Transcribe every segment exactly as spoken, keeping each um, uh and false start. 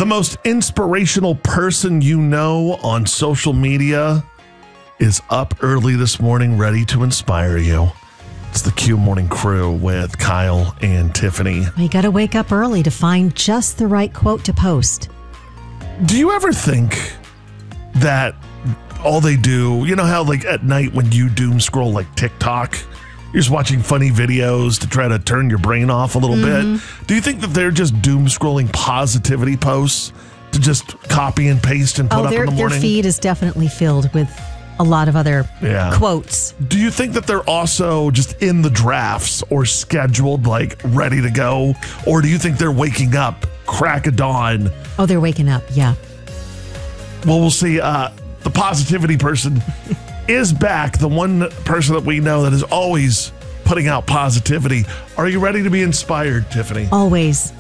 The most inspirational person you know on social media is up early this morning, ready to inspire you. It's the Q Morning Crew with Kyle and Tiffany. You got to wake up early to find just the right quote to post. Do you ever think that all they do, you know how like at night when you doom scroll like TikTok, you're just watching funny videos to try to turn your brain off a little mm-hmm. bit. Do you think that they're just doom scrolling positivity posts to just copy and paste and put oh, up their, in the morning? Their feed is definitely filled with a lot of other yeah. quotes. Do you think that they're also just in the drafts or scheduled, like ready to go? Or do you think they're waking up crack of dawn? Oh, they're waking up. Yeah. Well, we'll see. Uh, the positivity person is back. The one person that we know that is always putting out positivity. Are you ready to be inspired, Tiffany? Always.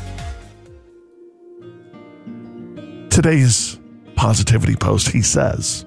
Today's positivity post, he says,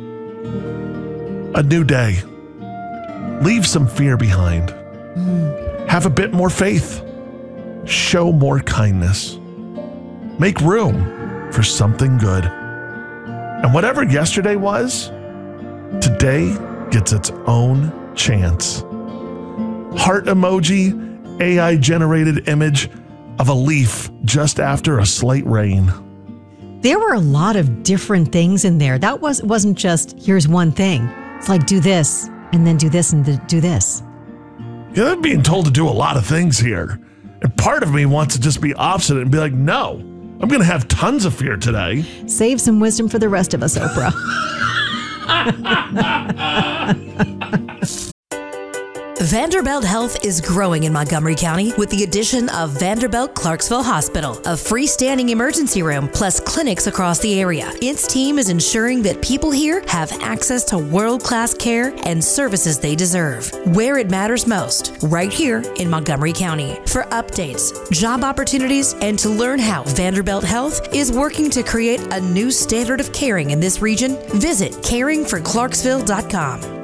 a new day. Leave some fear behind. Mm. Have a bit more faith. Show more kindness. Make room for something good. And whatever yesterday was, today gets its own chance. Heart emoji, A I-generated image of a leaf just after a slight rain. There were a lot of different things in there. That was, wasn't just, here's one thing. It's like, do this, and then do this, and do this. Yeah, I'm being told to do a lot of things here. And part of me wants to just be obstinate and be like, no, I'm going to have tons of fear today. Save some wisdom for the rest of us, Oprah. Vanderbilt Health is growing in Montgomery County with the addition of Vanderbilt Clarksville Hospital, a freestanding emergency room, plus clinics across the area. Its team is ensuring that people here have access to world-class care and services they deserve, where it matters most, right here in Montgomery County. For updates, job opportunities, and to learn how Vanderbilt Health is working to create a new standard of caring in this region, visit caring for clarksville dot com.